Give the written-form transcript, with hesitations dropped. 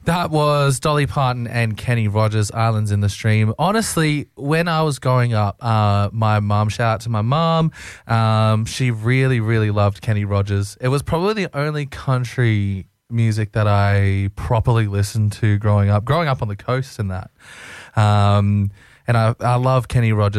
That was Dolly Parton and Kenny Rogers, Islands in the Stream. Honestly, when I was growing up, my mum, shout out to my mum, she really, really loved Kenny Rogers. It was probably the only country music that I properly listened to growing up on the coast and that. And I love Kenny Rogers.